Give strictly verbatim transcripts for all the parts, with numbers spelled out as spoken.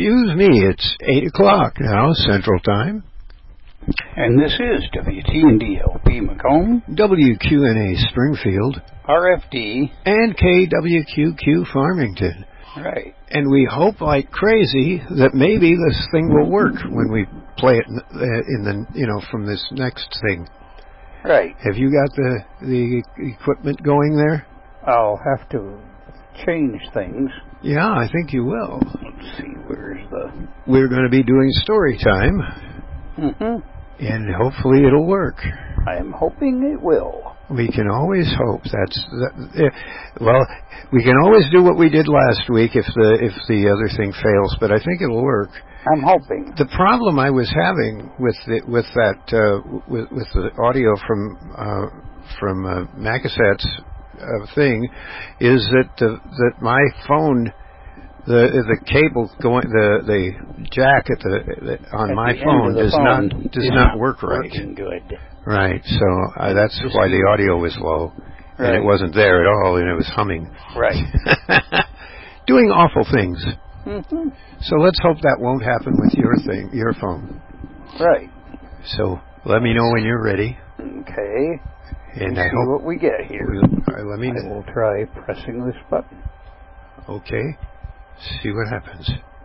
Excuse me, it's eight o'clock now, Central Time. And this is W T N D L P Macomb, W Q N A Springfield, R F D, and K W Q Q Farmington. Right. And we hope like crazy that maybe this thing will work when we play it in, uh, in the, you know, from this next thing. Right. Have you got the, the equipment going there? I'll have to change things. Yeah, I think you will. Let's see, where's the... We're going to be doing story time. Mm-hmm. And hopefully it'll work. I am hoping it will. We can always hope. That's that, uh, well, we can always do what we did last week if the if the other thing fails. But I think it'll work. I'm hoping. The problem I was having with the, with that uh, with, with the audio from uh, from uh, Macasset's uh, thing is that the, that my phone. The the cable going the the jack at the, the on at my the phone does phone not does not work right. Good. Right. So uh, that's why the audio was low, right. And it wasn't there at all, and it was humming. Right. Doing awful things. Mm-hmm. So let's hope that won't happen with your thing, your phone. Right. So let me know when you're ready. Okay. And Let's I see hope what we get here. We'll, uh, let me. I will try pressing this button. Okay. See what happens.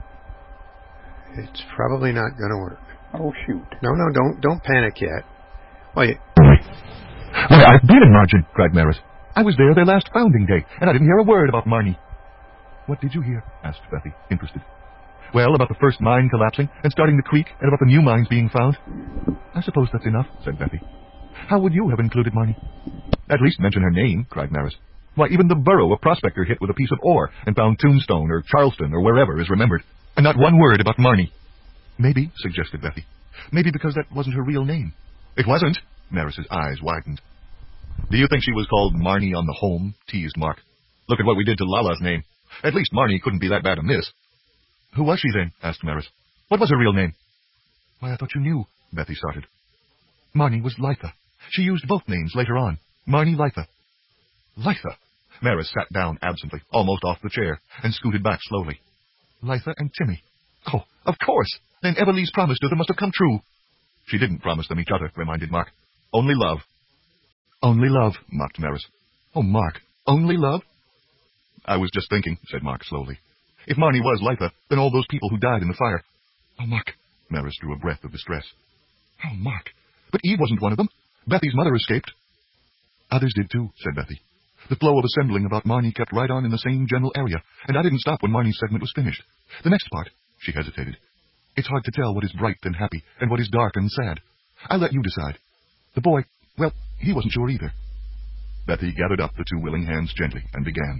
It's probably not going to work. Oh, shoot. No, no, don't don't panic yet. Why? Why, I've been in Margin, cried Maris. I was there their last founding day, and I didn't hear a word about Marnie. What did you hear? Asked Bethy, interested. Well, about the first mine collapsing and starting the creek, and about the new mines being found. I suppose that's enough, said Bethy. How would you have included Marnie? At least mention her name, cried Maris. Why, even the burrow a prospector hit with a piece of ore and found Tombstone or Charleston or wherever is remembered, and not one word about Marnie. Maybe, suggested Bethy. Maybe because that wasn't her real name. It wasn't. Maris's eyes widened. Do you think she was called Marnie on the home? Teased Mark. Look at what we did to Lala's name. At least Marnie couldn't be that bad a miss. Who was she then? Asked Maris. What was her real name? Why, I thought you knew, Bethy started. Marnie was Litha. She used both names later on. Marnie Litha. Litha? Maris sat down absently, almost off the chair, and scooted back slowly. Litha and Timmy. Oh, of course. Then Everly's promise to them must have come true. She didn't promise them each other, reminded Mark. Only love. Only love, mocked Maris. Oh, Mark, only love? I was just thinking, said Mark slowly. If Marnie was Litha, then all those people who died in the fire. Oh, Mark. Maris drew a breath of distress. Oh, Mark. But Eve wasn't one of them. Bethy's mother escaped. Others did too, said Bethy. The flow of assembling about Marnie kept right on in the same general area, and I didn't stop when Marnie's segment was finished. The next part, she hesitated. It's hard to tell what is bright and happy, and what is dark and sad. I'll let you decide. The boy, well, he wasn't sure either. Bethy gathered up the two willing hands gently and began.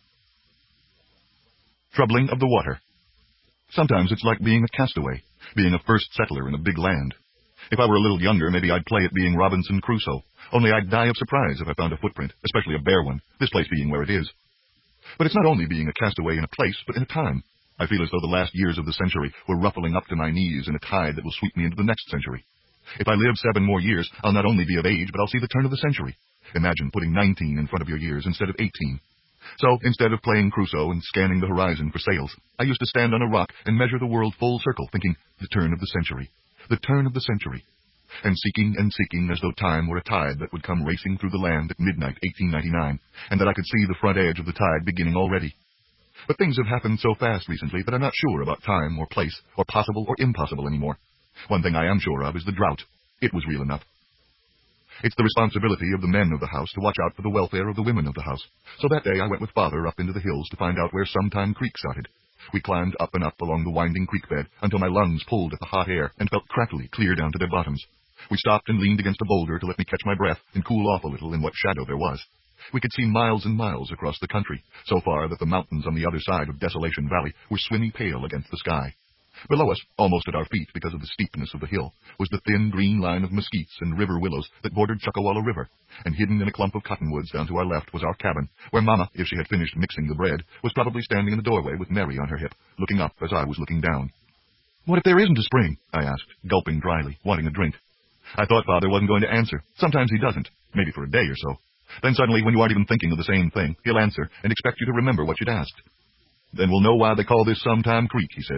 Troubling of the water. Sometimes it's like being a castaway, being a first settler in a big land. If I were a little younger, maybe I'd play at being Robinson Crusoe, only I'd die of surprise if I found a footprint, especially a bare one, this place being where it is. But it's not only being a castaway in a place, but in a time. I feel as though the last years of the century were ruffling up to my knees in a tide that will sweep me into the next century. If I live seven more years, I'll not only be of age, but I'll see the turn of the century. Imagine putting nineteen in front of your years instead of eighteen. So, instead of playing Crusoe and scanning the horizon for sails, I used to stand on a rock and measure the world full circle, thinking, the turn of the century. The turn of the century. And seeking and seeking as though time were a tide that would come racing through the land at midnight, eighteen ninety-nine, and that I could see the front edge of the tide beginning already. But things have happened so fast recently that I'm not sure about time or place, or possible or impossible anymore. One thing I am sure of is the drought. It was real enough. It's the responsibility of the men of the house to watch out for the welfare of the women of the house. So that day I went with Father up into the hills to find out where Sometime Creek started. We climbed up and up along the winding creek bed until my lungs pulled at the hot air and felt crackly clear down to their bottoms. We stopped and leaned against a boulder to let me catch my breath and cool off a little in what shadow there was. We could see miles and miles across the country, so far that the mountains on the other side of Desolation Valley were swimmy pale against the sky. Below us, almost at our feet because of the steepness of the hill, was the thin green line of mesquites and river willows that bordered Chuckawalla River, and hidden in a clump of cottonwoods down to our left was our cabin, where Mama, if she had finished mixing the bread, was probably standing in the doorway with Mary on her hip, looking up as I was looking down. What if there isn't a spring? I asked, gulping dryly, wanting a drink. I thought Father wasn't going to answer. Sometimes he doesn't, maybe for a day or so. Then suddenly, when you aren't even thinking of the same thing, he'll answer and expect you to remember what you'd asked. Then we'll know why they call this Sometime Creek, he said.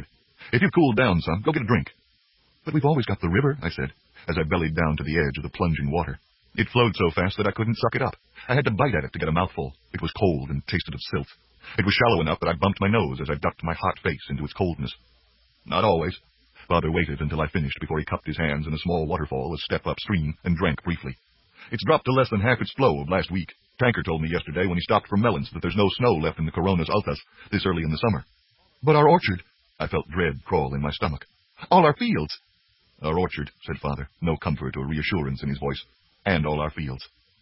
If you've cooled down some, go get a drink. But we've always got the river, I said, as I bellied down to the edge of the plunging water. It flowed so fast that I couldn't suck it up. I had to bite at it to get a mouthful. It was cold and tasted of silt. It was shallow enough that I bumped my nose as I ducked my hot face into its coldness. Not always. Father waited until I finished before he cupped his hands in a small waterfall a step upstream and drank briefly. It's dropped to less than half its flow of last week. Tanker told me yesterday when he stopped for melons that there's no snow left in the Coronas Altas this early in the summer. But our orchard... I felt dread crawl in my stomach. All our fields... Our orchard, said Father, no comfort or reassurance in his voice. And all our fields.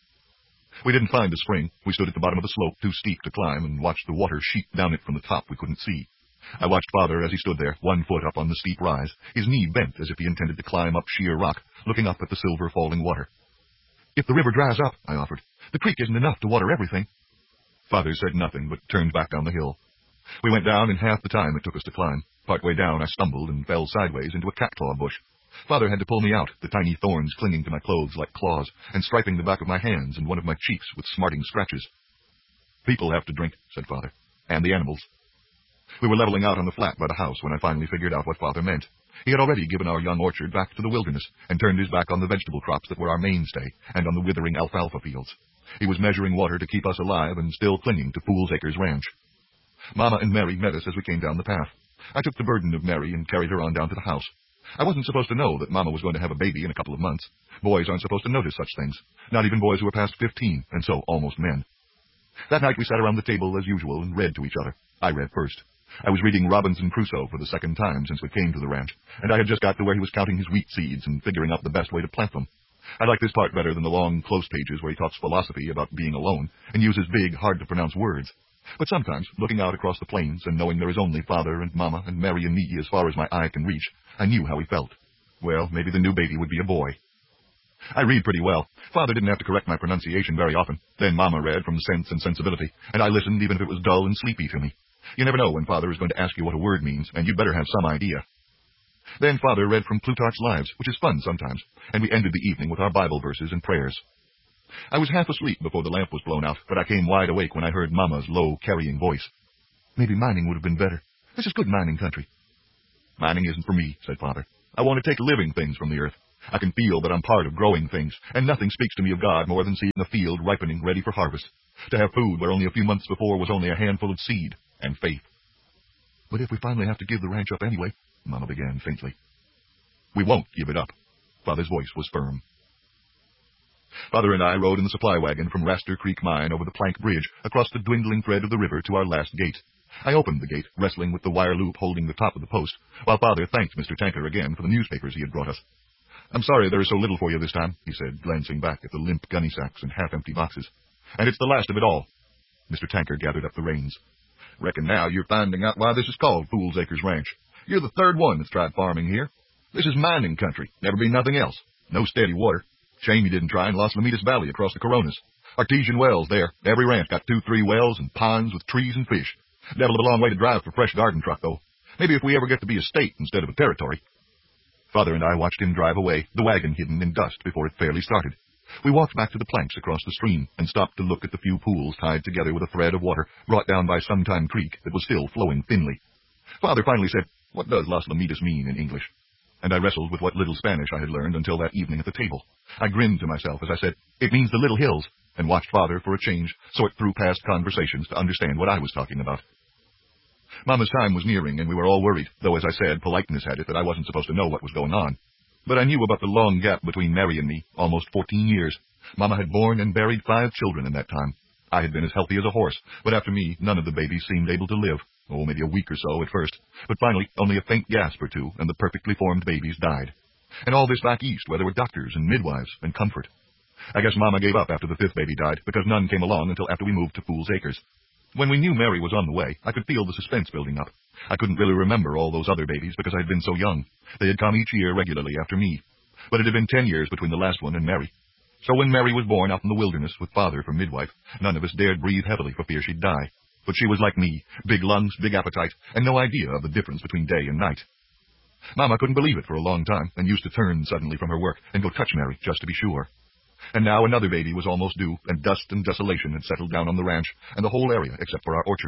We didn't find the spring. We stood at the bottom of the slope, too steep to climb, and watched the water sheet down it from the top we couldn't see. I watched Father as he stood there, one foot up on the steep rise, his knee bent as if he intended to climb up sheer rock, looking up at the silver falling water. If the river dries up, I offered, the creek isn't enough to water everything. Father said nothing, but turned back down the hill. We went down in half the time it took us to climb. Partway down, I stumbled and fell sideways into a cactus bush. Father had to pull me out, the tiny thorns clinging to my clothes like claws, and striping the back of my hands and one of my cheeks with smarting scratches. People have to drink, said Father, and the animals. We were leveling out on the flat by the house when I finally figured out what Father meant. He had already given our young orchard back to the wilderness and turned his back on the vegetable crops that were our mainstay and on the withering alfalfa fields. He was measuring water to keep us alive and still clinging to Fool's Acres Ranch. Mama and Mary met us as we came down the path. I took the burden of Mary and carried her on down to the house. I wasn't supposed to know that Mama was going to have a baby in a couple of months. Boys aren't supposed to notice such things, not even boys who are past fifteen, and so almost men. That night we sat around the table as usual and read to each other. I read first. I was reading Robinson Crusoe for the second time since we came to the ranch, and I had just got to where he was counting his wheat seeds and figuring out the best way to plant them. I like this part better than the long, close pages where he talks philosophy about being alone and uses big, hard-to-pronounce words. But sometimes, looking out across the plains and knowing there is only Father and Mama and Mary and me as far as my eye can reach, I knew how he felt. Well, maybe the new baby would be a boy. I read pretty well. Father didn't have to correct my pronunciation very often. Then Mama read from Sense and Sensibility, and I listened even if it was dull and sleepy to me. You never know when Father is going to ask you what a word means, and you'd better have some idea. Then Father read from Plutarch's Lives, which is fun sometimes, and we ended the evening with our Bible verses and prayers. I was half asleep before the lamp was blown out, but I came wide awake when I heard Mama's low, carrying voice. Maybe mining would have been better. This is good mining country. Mining isn't for me, said Father. I want to take living things from the earth. I can feel that I'm part of growing things, and nothing speaks to me of God more than seeing a field ripening ready for harvest. To have food where only a few months before was only a handful of seed and faith. But if we finally have to give the ranch up anyway, Mama began faintly. We won't give it up. Father's voice was firm. Father and I rode in the supply wagon from Raster Creek Mine over the plank bridge across the dwindling thread of the river to our last gate. I opened the gate, wrestling with the wire loop holding the top of the post, while Father thanked Mister Tanker again for the newspapers he had brought us. I'm sorry there is so little for you this time, he said, glancing back at the limp gunny sacks and half-empty boxes. And it's the last of it all. Mister Tanker gathered up the reins. Reckon now you're finding out why this is called Fool's Acres Ranch. You're the third one that's tried farming here. This is mining country. Never been nothing else. No steady water. Shame you didn't try in Las Lomitas Valley across the Coronas. Artesian wells there. Every ranch got two, three wells and ponds with trees and fish. Devil of a long way to drive for a fresh garden truck, though. Maybe if we ever get to be a state instead of a territory. Father and I watched him drive away, the wagon hidden in dust before it fairly started. We walked back to the planks across the stream and stopped to look at the few pools tied together with a thread of water brought down by Sometime Creek that was still flowing thinly. Father finally said, "What does Las Lomitas mean in English?" And I wrestled with what little Spanish I had learned until that evening at the table. I grinned to myself as I said, "It means the Little Hills," and watched Father, for a change, sort through past conversations to understand what I was talking about. Mama's time was nearing, and we were all worried, though as I said, politeness had it that I wasn't supposed to know what was going on. But I knew about the long gap between Mary and me, almost fourteen years. Mama had borne and buried five children in that time. I had been as healthy as a horse, but after me, none of the babies seemed able to live. Oh, maybe a week or so at first. But finally, only a faint gasp or two, and the perfectly formed babies died. And all this back east, where there were doctors and midwives and comfort. I guess Mama gave up after the fifth baby died, because none came along until after we moved to Fool's Acres. When we knew Mary was on the way, I could feel the suspense building up. I couldn't really remember all those other babies because I had been so young. They had come each year regularly after me. But it had been ten years between the last one and Mary. So when Mary was born out in the wilderness with Father for midwife, none of us dared breathe heavily for fear she'd die. But she was like me, big lungs, big appetite, and no idea of the difference between day and night. Mama couldn't believe it for a long time, and used to turn suddenly from her work and go touch Mary just to be sure. And now another baby was almost due, and dust and desolation had settled down on the ranch and the whole area except for our orchard.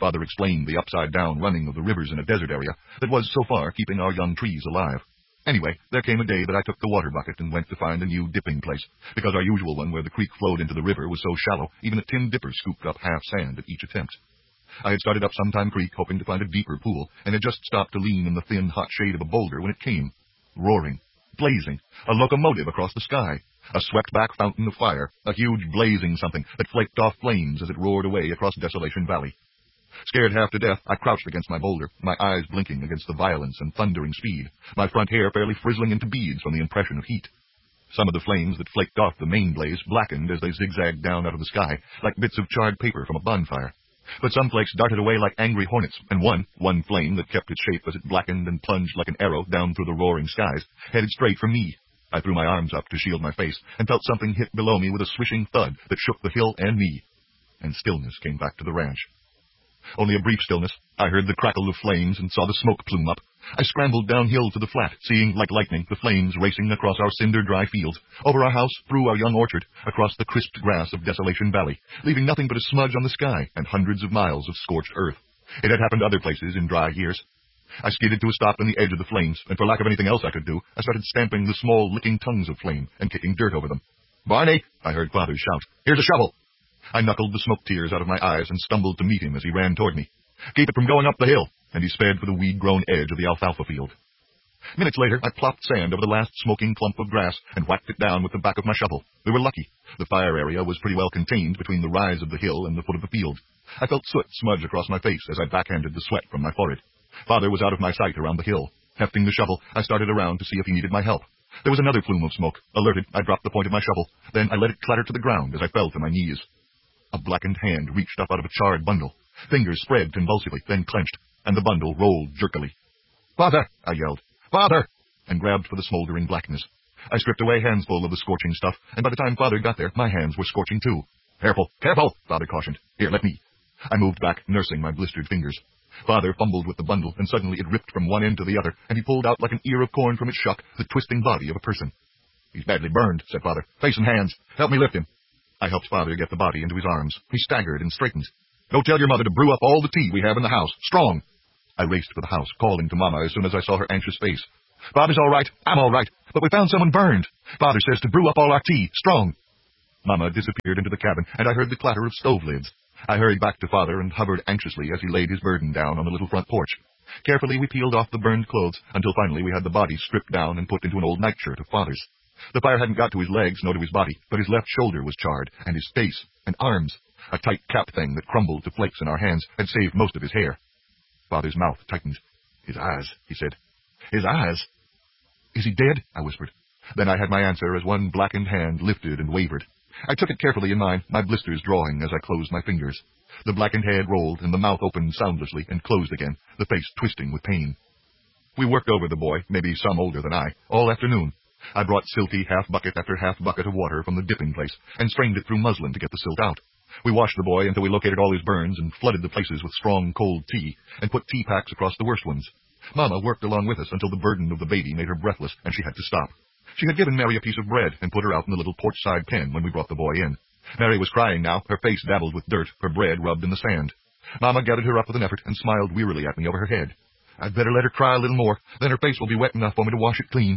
Father explained the upside-down running of the rivers in a desert area that was, so far, keeping our young trees alive. Anyway, there came a day that I took the water bucket and went to find a new dipping place, because our usual one where the creek flowed into the river was so shallow, even a tin dipper scooped up half sand at each attempt. I had started up Sometime Creek hoping to find a deeper pool, and had just stopped to lean in the thin, hot shade of a boulder when it came. Roaring, blazing, a locomotive across the sky, a swept-back fountain of fire, a huge blazing something that flaked off flames as it roared away across Desolation Valley. Scared half to death, I crouched against my boulder, my eyes blinking against the violence and thundering speed, my front hair fairly frizzling into beads from the impression of heat. Some of the flames that flaked off the main blaze blackened as they zigzagged down out of the sky, like bits of charred paper from a bonfire. But some flakes darted away like angry hornets, and one, one flame that kept its shape as it blackened and plunged like an arrow down through the roaring skies, headed straight for me. I threw my arms up to shield my face, and felt something hit below me with a swishing thud that shook the hill and me. And stillness came back to the ranch. Only a brief stillness. I heard the crackle of flames and saw the smoke plume up. I scrambled downhill to the flat, seeing, like lightning, the flames racing across our cinder-dry fields, over our house, through our young orchard, across the crisped grass of Desolation Valley, leaving nothing but a smudge on the sky and hundreds of miles of scorched earth. It had happened other places in dry years. I skidded to a stop on the edge of the flames, and for lack of anything else I could do, I started stamping the small, licking tongues of flame and kicking dirt over them. "Barney!" I heard Father shout. "Here's a shovel!" I knuckled the smoke tears out of my eyes and stumbled to meet him as he ran toward me. "Keep it from going up the hill," and he sped for the weed-grown edge of the alfalfa field. Minutes later, I plopped sand over the last smoking clump of grass and whacked it down with the back of my shovel. We were lucky. The fire area was pretty well contained between the rise of the hill and the foot of the field. I felt soot smudge across my face as I backhanded the sweat from my forehead. Father was out of my sight around the hill. Hefting the shovel, I started around to see if he needed my help. There was another plume of smoke. Alerted, I dropped the point of my shovel. Then I let it clatter to the ground as I fell to my knees. A blackened hand reached up out of a charred bundle. Fingers spread convulsively, then clenched, and the bundle rolled jerkily. "Father!" I yelled. "Father!" and grabbed for the smoldering blackness. I stripped away handsful of the scorching stuff, and by the time Father got there, my hands were scorching too. "Careful, careful!" Father cautioned. "Here, let me." I moved back, nursing my blistered fingers. Father fumbled with the bundle, and suddenly it ripped from one end to the other, and he pulled out like an ear of corn from its shuck the twisting body of a person. "He's badly burned," said Father. "Face and hands. Help me lift him." I helped Father get the body into his arms. He staggered and straightened. "Go tell your mother to brew up all the tea we have in the house. Strong!" I raced for the house, calling to Mama as soon as I saw her anxious face. "Father's all right. I'm all right. But we found someone burned. Father says to brew up all our tea. Strong!" Mama disappeared into the cabin, and I heard the clatter of stove lids. I hurried back to Father and hovered anxiously as he laid his burden down on the little front porch. Carefully we peeled off the burned clothes until finally we had the body stripped down and put into an old nightshirt of Father's. The fire hadn't got to his legs nor to his body, but his left shoulder was charred, and his face, and arms. A tight cap thing that crumbled to flakes in our hands had saved most of his hair. Father's mouth tightened. "His eyes," he said. "His eyes." "Is he dead?" I whispered. Then I had my answer as one blackened hand lifted and wavered. I took it carefully in mine, my blisters drawing as I closed my fingers. The blackened head rolled, and the mouth opened soundlessly and closed again, the face twisting with pain. We worked over the boy, maybe some older than I, all afternoon. I brought silty half-bucket after half-bucket of water from the dipping place and strained it through muslin to get the silt out. We washed the boy until we located all his burns and flooded the places with strong, cold tea and put tea packs across the worst ones. Mama worked along with us until the burden of the baby made her breathless and she had to stop. She had given Mary a piece of bread and put her out in the little porch-side pen when we brought the boy in. Mary was crying now, her face dabbled with dirt, her bread rubbed in the sand. Mama gathered her up with an effort and smiled wearily at me over her head. "I'd better let her cry a little more, then her face will be wet enough for me to wash it clean."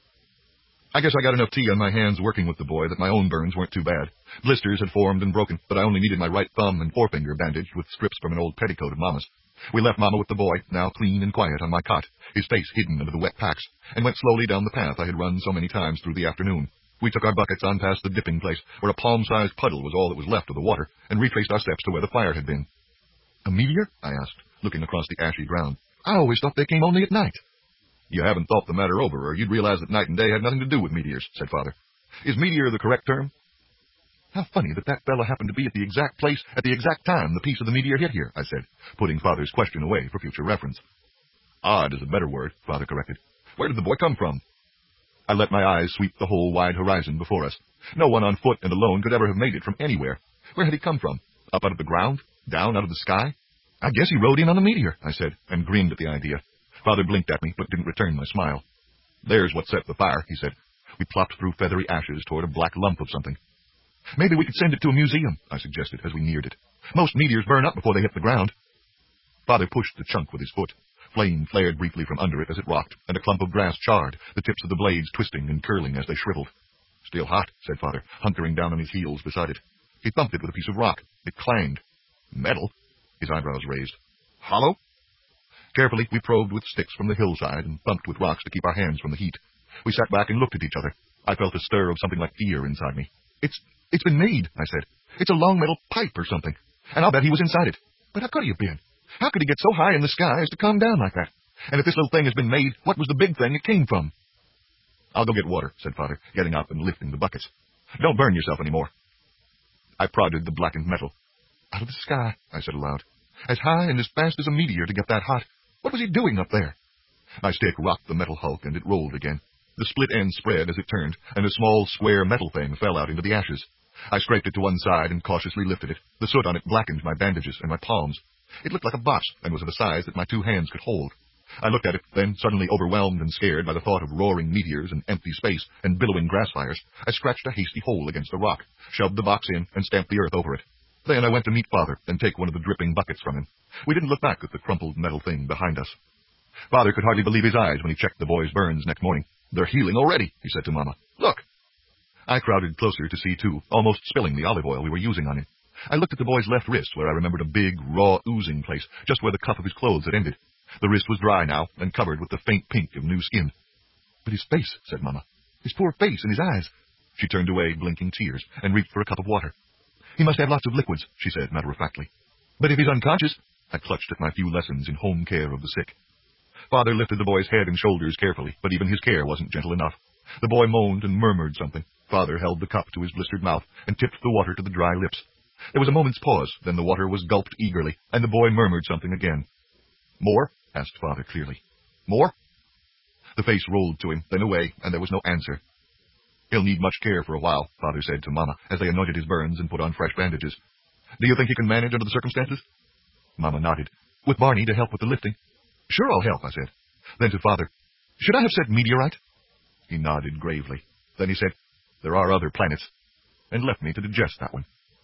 I guess I got enough tea on my hands working with the boy that my own burns weren't too bad. Blisters had formed and broken, but I only needed my right thumb and forefinger bandaged with strips from an old petticoat of Mama's. We left Mama with the boy, now clean and quiet on my cot, his face hidden under the wet packs, and went slowly down the path I had run so many times through the afternoon. We took our buckets on past the dipping place, where a palm-sized puddle was all that was left of the water, and retraced our steps to where the fire had been. "A meteor?" I asked, looking across the ashy ground. "I always thought they came only at night." "You haven't thought the matter over, or you'd realize that night and day had nothing to do with meteors," said Father. "Is meteor the correct term?" "How funny that that fella happened to be at the exact place at the exact time the piece of the meteor hit here," I said, putting Father's question away for future reference. "Odd is a better word," Father corrected. "Where did the boy come from?" I let my eyes sweep the whole wide horizon before us. No one on foot and alone could ever have made it from anywhere. Where had he come from? Up out of the ground? Down out of the sky? "I guess he rode in on the meteor," I said, and grinned at the idea. Father blinked at me, but didn't return my smile. "There's what set the fire," he said. We plopped through feathery ashes toward a black lump of something. "Maybe we could send it to a museum," I suggested as we neared it. "Most meteors burn up before they hit the ground." Father pushed the chunk with his foot. Flame flared briefly from under it as it rocked, and a clump of grass charred, the tips of the blades twisting and curling as they shriveled. Still hot, said Father, hunkering down on his heels beside it. He thumped it with a piece of rock. It clanged. Metal? His eyebrows raised. Hollow? Carefully, we probed with sticks from the hillside and thumped with rocks to keep our hands from the heat. We sat back and looked at each other. I felt a stir of something like fear inside me. It's, it's been made, I said. It's a long metal pipe or something. And I'll bet he was inside it. But how could he have been? How could he get so high in the sky as to come down like that? And if this little thing has been made, what was the big thing it came from? I'll go get water, said Father, getting up and lifting the buckets. Don't burn yourself any more. I prodded the blackened metal. Out of the sky, I said aloud. As high and as fast as a meteor to get that hot. What was he doing up there? My stick rocked the metal hulk, and it rolled again. The split end spread as it turned, and a small, square metal thing fell out into the ashes. I scraped it to one side and cautiously lifted it. The soot on it blackened my bandages and my palms. It looked like a box, and was of a size that my two hands could hold. I looked at it, then, suddenly overwhelmed and scared by the thought of roaring meteors and empty space and billowing grass fires, I scratched a hasty hole against the rock, shoved the box in, and stamped the earth over it. Then I went to meet Father and take one of the dripping buckets from him. We didn't look back at the crumpled metal thing behind us. Father could hardly believe his eyes when he checked the boy's burns next morning. They're healing already, he said to Mama. Look! I crowded closer to see, too, almost spilling the olive oil we were using on him. I looked at the boy's left wrist, where I remembered a big, raw, oozing place, just where the cuff of his clothes had ended. The wrist was dry now, and covered with the faint pink of new skin. But his face, said Mama. His poor face and his eyes. She turned away, blinking tears, and reached for a cup of water. He must have lots of liquids, she said matter-of-factly. But if he's unconscious... I clutched at my few lessons in home care of the sick. Father lifted the boy's head and shoulders carefully, but even his care wasn't gentle enough. The boy moaned and murmured something. Father held the cup to his blistered mouth and tipped the water to the dry lips. There was a moment's pause, then the water was gulped eagerly, and the boy murmured something again. More? Asked Father clearly. More? The face rolled to him, then away, and there was no answer. He'll need much care for a while, Father said to Mama, as they anointed his burns and put on fresh bandages. Do you think he can manage under the circumstances? Mama nodded. With Barney to help with the lifting? Sure, I'll help, I said. Then to Father, should I have said meteorite? He nodded gravely. Then he said, there are other planets, and left me to digest that one.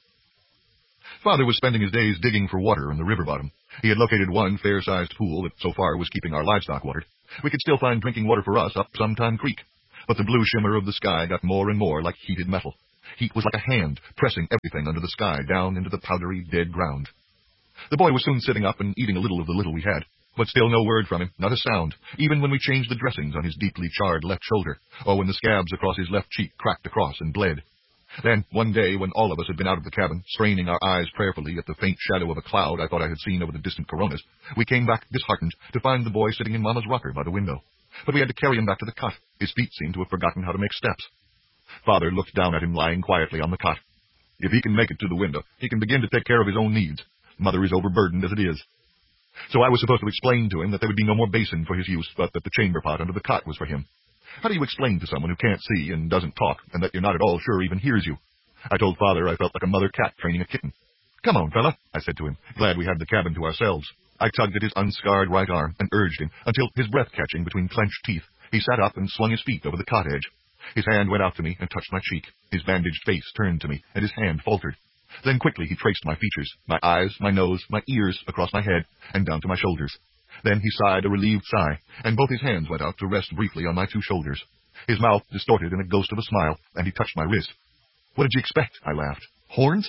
Father was spending his days digging for water in the river bottom. He had located one fair-sized pool that so far was keeping our livestock watered. We could still find drinking water for us up Sometime Creek. But the blue shimmer of the sky got more and more like heated metal. Heat was like a hand pressing everything under the sky down into the powdery, dead ground. The boy was soon sitting up and eating a little of the little we had, but still no word from him, not a sound, even when we changed the dressings on his deeply charred left shoulder, or when the scabs across his left cheek cracked across and bled. Then, one day, when all of us had been out of the cabin, straining our eyes prayerfully at the faint shadow of a cloud I thought I had seen over the distant coronas, we came back disheartened to find the boy sitting in Mama's rocker by the window. But we had to carry him back to the cot. His feet seemed to have forgotten how to make steps. Father looked down at him lying quietly on the cot. If he can make it to the window, he can begin to take care of his own needs. Mother is overburdened as it is. So I was supposed to explain to him that there would be no more basin for his use, but that the chamber pot under the cot was for him. How do you explain to someone who can't see and doesn't talk, and that you're not at all sure even hears you? I told Father I felt like a mother cat training a kitten. Come on, fella, I said to him, glad we had the cabin to ourselves. I tugged at his unscarred right arm and urged him, until, his breath catching between clenched teeth, he sat up and swung his feet over the cot edge. His hand went out to me and touched my cheek. His bandaged face turned to me, and his hand faltered. Then quickly he traced my features, my eyes, my nose, my ears, across my head, and down to my shoulders. Then he sighed a relieved sigh, and both his hands went out to rest briefly on my two shoulders. His mouth distorted in a ghost of a smile, and he touched my wrist. What did you expect? I laughed. Horns?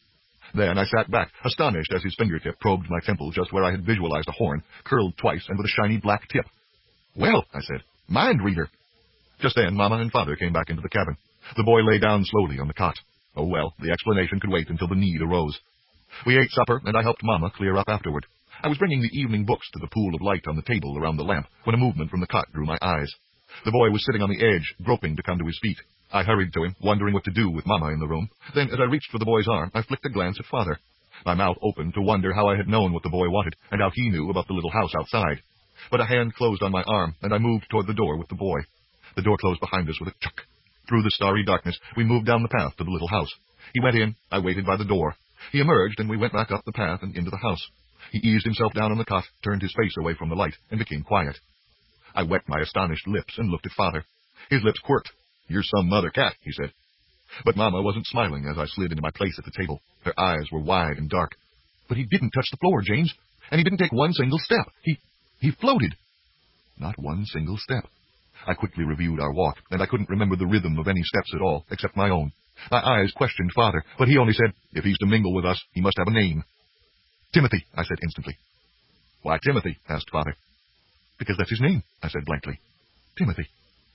Then I sat back, astonished as his fingertip probed my temple just where I had visualized a horn, curled twice and with a shiny black tip. Well, I said, mind reader. Just then Mama and Father came back into the cabin. The boy lay down slowly on the cot. Oh well, the explanation could wait until the need arose. We ate supper, and I helped Mama clear up afterward. I was bringing the evening books to the pool of light on the table around the lamp when a movement from the cot drew my eyes. The boy was sitting on the edge, groping to come to his feet. I hurried to him, wondering what to do with Mama in the room. Then, as I reached for the boy's arm, I flicked a glance at Father. My mouth opened to wonder how I had known what the boy wanted, and how he knew about the little house outside. But a hand closed on my arm, and I moved toward the door with the boy. The door closed behind us with a chuck. Through the starry darkness, we moved down the path to the little house. He went in, I waited by the door. He emerged, and we went back up the path and into the house. He eased himself down on the cot, turned his face away from the light, and became quiet. I wet my astonished lips and looked at Father. His lips quirked. You're some mother cat, he said. But Mama wasn't smiling as I slid into my place at the table. Her eyes were wide and dark. But he didn't touch the floor, James. And he didn't take one single step. He, he floated. Not one single step. I quickly reviewed our walk, and I couldn't remember the rhythm of any steps at all, except my own. My eyes questioned Father, but he only said, if he's to mingle with us, he must have a name. Timothy, I said instantly. Why Timothy? Asked Father. Because that's his name, I said blankly. Timothy.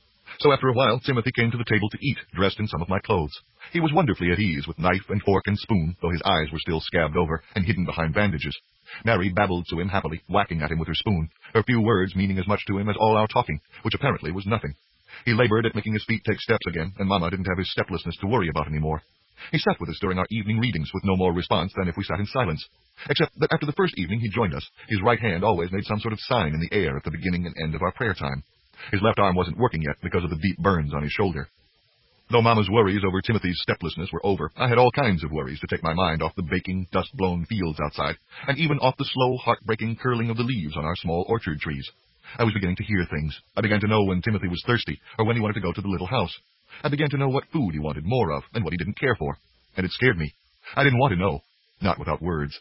So after a while, Timothy came to the table to eat, dressed in some of my clothes. He was wonderfully at ease, with knife and fork and spoon, though his eyes were still scabbed over and hidden behind bandages. Mary babbled to him happily, whacking at him with her spoon, her few words meaning as much to him as all our talking, which apparently was nothing. He labored at making his feet take steps again, and Mama didn't have his steplessness to worry about anymore. He sat with us during our evening readings with no more response than if we sat in silence, except that after the first evening he joined us, his right hand always made some sort of sign in the air at the beginning and end of our prayer time. His left arm wasn't working yet because of the deep burns on his shoulder. Though Mama's worries over Timothy's steplessness were over, I had all kinds of worries to take my mind off the baking, dust-blown fields outside, and even off the slow, heart-breaking curling of the leaves on our small orchard trees. I was beginning to hear things. I began to know when Timothy was thirsty, or when he wanted to go to the little house. I began to know what food he wanted more of, and what he didn't care for. And it scared me. I didn't want to know. Not without words.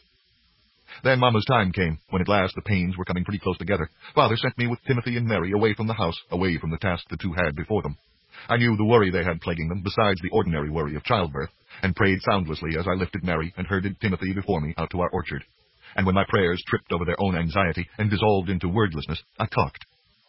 Then Mama's time came, when at last the pains were coming pretty close together. Father sent me with Timothy and Mary away from the house, away from the task the two had before them. I knew the worry they had plaguing them, besides the ordinary worry of childbirth, and prayed soundlessly as I lifted Mary and herded Timothy before me out to our orchard. And when my prayers tripped over their own anxiety and dissolved into wordlessness, I talked.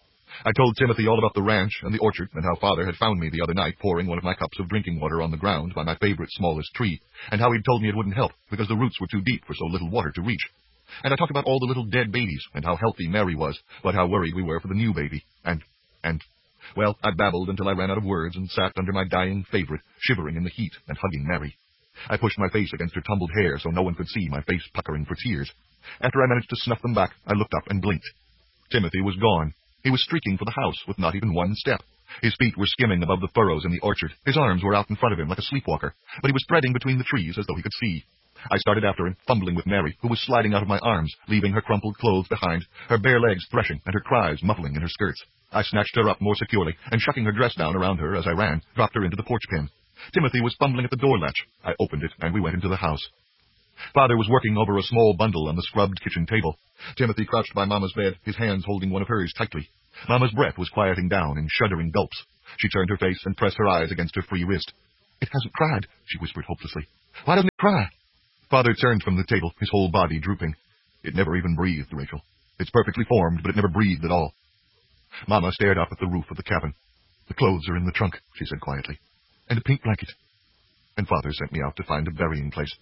I told Timothy all about the ranch and the orchard, and how Father had found me the other night pouring one of my cups of drinking water on the ground by my favorite smallest tree, and how he'd told me it wouldn't help because the roots were too deep for so little water to reach. And I talked about all the little dead babies, and how healthy Mary was, but how worried we were for the new baby, and, and, well, I babbled until I ran out of words and sat under my dying favorite, shivering in the heat and hugging Mary. I pushed my face against her tumbled hair so no one could see my face puckering for tears. After I managed to snuff them back, I looked up and blinked. Timothy was gone. He was streaking for the house with not even one step. His feet were skimming above the furrows in the orchard. His arms were out in front of him like a sleepwalker, but he was threading between the trees as though he could see. I started after him, fumbling with Mary, who was sliding out of my arms, leaving her crumpled clothes behind, her bare legs threshing and her cries muffling in her skirts. I snatched her up more securely, and shucking her dress down around her as I ran, dropped her into the porch pen. Timothy was fumbling at the door latch. I opened it, and we went into the house. Father was working over a small bundle on the scrubbed kitchen table. Timothy crouched by Mama's bed, his hands holding one of hers tightly. Mama's breath was quieting down in shuddering gulps. She turned her face and pressed her eyes against her free wrist. "It hasn't cried," she whispered hopelessly. "Why doesn't it cry?" Father turned from the table, his whole body drooping. "It never even breathed, Rachel. It's perfectly formed, but it never breathed at all." Mama stared up at the roof of the cabin. "The clothes are in the trunk," she said quietly, "and a pink blanket." And Father sent me out to find a burying place.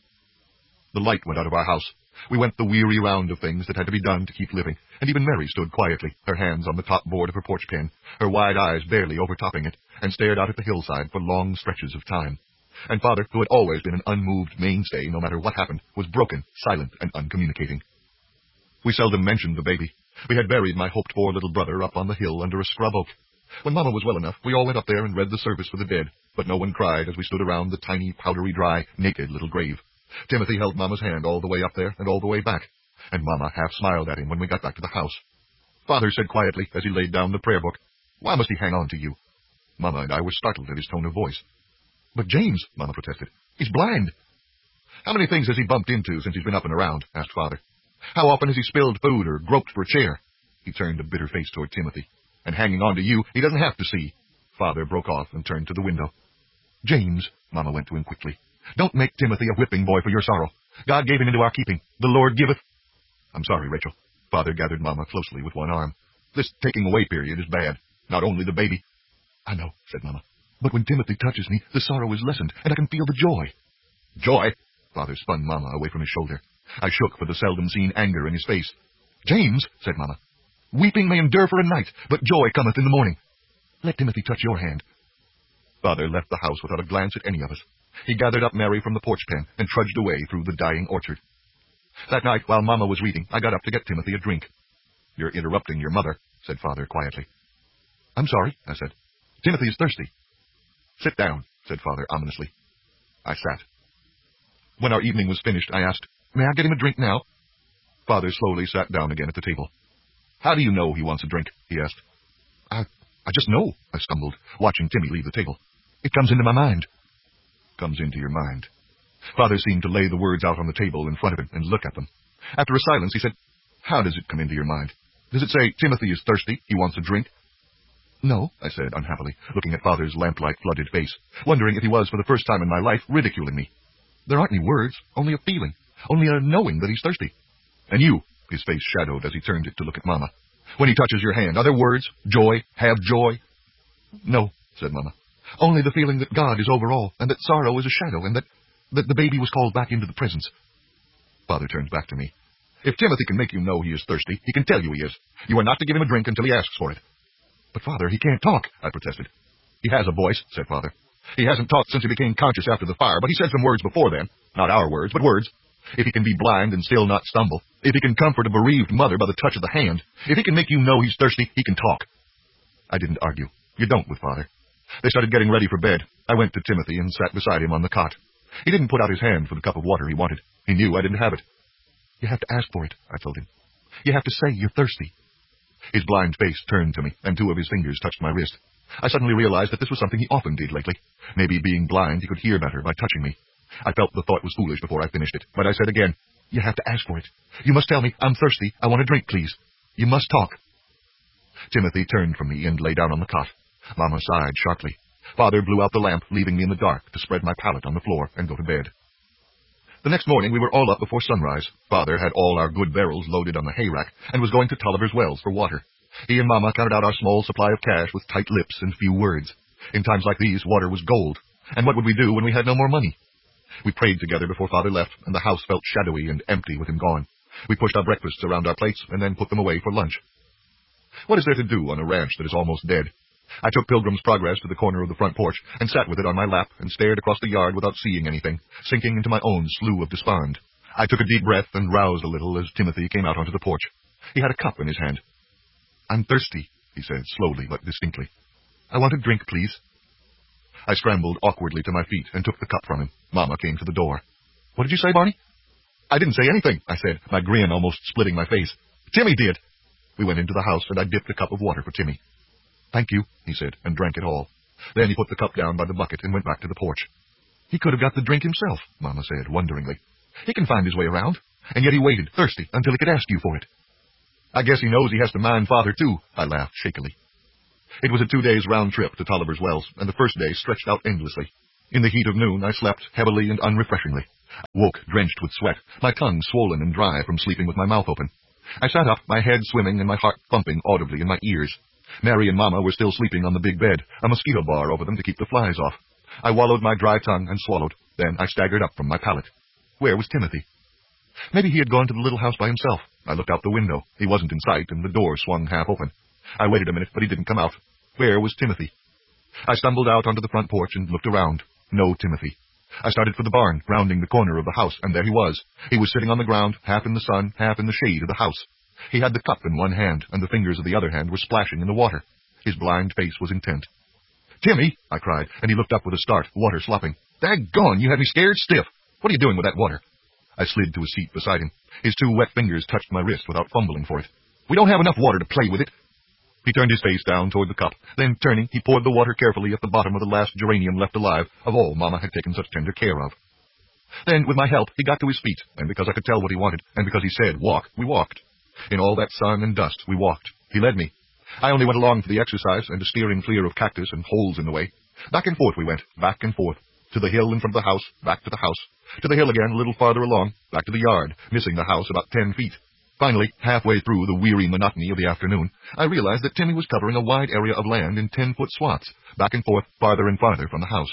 The light went out of our house. We went the weary round of things that had to be done to keep living, and even Mary stood quietly, her hands on the top board of her porch pen, her wide eyes barely overtopping it, and stared out at the hillside for long stretches of time. And Father, who had always been an unmoved mainstay no matter what happened, was broken, silent, and uncommunicating. We seldom mentioned the baby. We had buried my hoped-for little brother up on the hill under a scrub oak. When Mama was well enough, we all went up there and read the service for the dead, but no one cried as we stood around the tiny, powdery dry, naked little grave. Timothy held Mama's hand all the way up there and all the way back, and Mama half smiled at him when we got back to the house. Father said quietly as he laid down the prayer book, "Why must he hang on to you?" Mama and I were startled at his tone of voice. "But James," Mama protested, "he's blind." "How many things has he bumped into since he's been up and around?" asked Father. "How often has he spilled food or groped for a chair?" He turned a bitter face toward Timothy. "And hanging on to you, he doesn't have to see." Father broke off and turned to the window. "James," Mama went to him quickly, "don't make Timothy a whipping boy for your sorrow. God gave him into our keeping. The Lord giveth—" "I'm sorry, Rachel." Father gathered Mama closely with one arm. "This taking away period is bad. Not only the baby." "I know," said Mama. "But when Timothy touches me, the sorrow is lessened, and I can feel the joy." "Joy?" Father spun Mama away from his shoulder. I shook for the seldom-seen anger in his face. "James," said Mama, "weeping may endure for a night, but joy cometh in the morning. Let Timothy touch your hand." Father left the house without a glance at any of us. He gathered up Mary from the porch pen and trudged away through the dying orchard. That night, while Mama was reading, I got up to get Timothy a drink. "You're interrupting your mother," said Father quietly. "I'm sorry," I said. "Timothy is thirsty." "Sit down," said Father ominously. I sat. When our evening was finished, I asked, "May I get him a drink now?" Father slowly sat down again at the table. "How do you know he wants a drink?" he asked. I, I just know," I stumbled, watching Timmy leave the table. "It comes into my mind." "Comes into your mind." Father seemed to lay the words out on the table in front of him and look at them. After a silence, he said, How does it come into your mind? Does it say, Timothy is thirsty, he wants a drink? No, I said unhappily, looking at Father's lamplight-flooded face, wondering if he was, for the first time in my life, ridiculing me. There aren't any words, only a feeling, only a knowing that he's thirsty. And you, his face shadowed as he turned it to look at Mama. When he touches your hand, are there words? Joy? Have joy? No, said Mama. Only the feeling that God is over all, and that sorrow is a shadow, and that, that the baby was called back into the presence. Father turned back to me. If Timothy can make you know he is thirsty, he can tell you he is. You are not to give him a drink until he asks for it. But, Father, he can't talk, I protested. He has a voice, said Father. He hasn't talked since he became conscious after the fire, but he said some words before then. Not our words, but words. If he can be blind and still not stumble, if he can comfort a bereaved mother by the touch of the hand, if he can make you know he's thirsty, he can talk. I didn't argue. You don't with Father. They started getting ready for bed. I went to Timothy and sat beside him on the cot. He didn't put out his hand for the cup of water he wanted. He knew I didn't have it. You have to ask for it, I told him. You have to say you're thirsty. His blind face turned to me, and two of his fingers touched my wrist. I suddenly realized that this was something he often did lately. Maybe being blind, he could hear better by touching me. I felt the thought was foolish before I finished it, but I said again, you have to ask for it. You must tell me, I'm thirsty, I want a drink, please. You must talk. Timothy turned from me and lay down on the cot. Mama sighed sharply. Father blew out the lamp, leaving me in the dark to spread my pallet on the floor and go to bed. The next morning we were all up before sunrise. Father had all our good barrels loaded on the hay rack and was going to Tulliver's Wells for water. He and Mama counted out our small supply of cash with tight lips and few words. In times like these, water was gold. And what would we do when we had no more money? We prayed together before Father left, and the house felt shadowy and empty with him gone. We pushed our breakfasts around our plates and then put them away for lunch. What is there to do on a ranch that is almost dead? I took Pilgrim's Progress to the corner of the front porch and sat with it on my lap and stared across the yard without seeing anything, sinking into my own slough of despond. I took a deep breath and roused a little as Timothy came out onto the porch. He had a cup in his hand. I'm thirsty, he said, slowly but distinctly. I want a drink, please. I scrambled awkwardly to my feet and took the cup from him. Mama came to the door. What did you say, Barney? I didn't say anything, I said, my grin almost splitting my face. Timmy did. We went into the house, and I dipped a cup of water for Timmy. Thank you, he said, and drank it all. Then he put the cup down by the bucket and went back to the porch. He could have got the drink himself, Mama said, wonderingly. He can find his way around, and yet he waited, thirsty, until he could ask you for it. I guess he knows he has to mind Father, too, I laughed shakily. It was a two days round trip to Tulliver's Wells, and the first day stretched out endlessly. In the heat of noon, I slept heavily and unrefreshingly. I woke drenched with sweat, my tongue swollen and dry from sleeping with my mouth open. I sat up, my head swimming and my heart thumping audibly in my ears. Mary and Mama were still sleeping on the big bed, a mosquito bar over them to keep the flies off. I wallowed my dry tongue and swallowed. Then I staggered up from my pallet. Where was Timothy? Maybe he had gone to the little house by himself. I looked out the window. He wasn't in sight, and the door swung half open. I waited a minute, but he didn't come out. Where was Timothy? I stumbled out onto the front porch and looked around. No Timothy. I started for the barn, rounding the corner of the house, and there he was. He was sitting on the ground, half in the sun, half in the shade of the house. He had the cup in one hand, and the fingers of the other hand were splashing in the water. His blind face was intent. Timmy, I cried, and he looked up with a start, water slopping. Daggone, you had me scared stiff. What are you doing with that water? I slid to a seat beside him. His two wet fingers touched my wrist without fumbling for it. We don't have enough water to play with it. He turned his face down toward the cup. Then, turning, he poured the water carefully at the bottom of the last geranium left alive of all Mama had taken such tender care of. Then, with my help, he got to his feet, and because I could tell what he wanted, and because he said walk, we walked. In all that sun and dust, we walked. He led me. I only went along for the exercise and to steering clear of cactus and holes in the way. Back and forth we went, back and forth. To the hill in front of the house, back to the house. To the hill again, a little farther along, back to the yard, missing the house about ten feet. Finally, halfway through the weary monotony of the afternoon, I realized that Timmy was covering a wide area of land in ten-foot swaths, back and forth, farther and farther from the house.